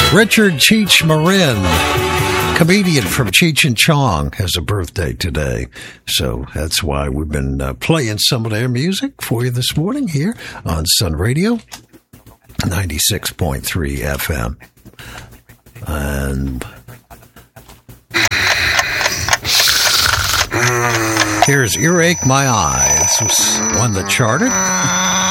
Richard Cheech Marin, comedian from Cheech and Chong, has a birthday today. So that's why we've been playing some of their music for you this morning here on Sun Radio, 96.3 FM. And here's Earache My Eye. This was one that charted.